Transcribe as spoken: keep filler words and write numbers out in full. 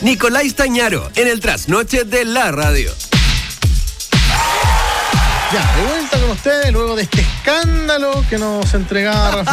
Nicolás Tañaro, en el trasnoche de la radio. Ya, de vuelta con ustedes luego de este escándalo que nos entregaba Rafael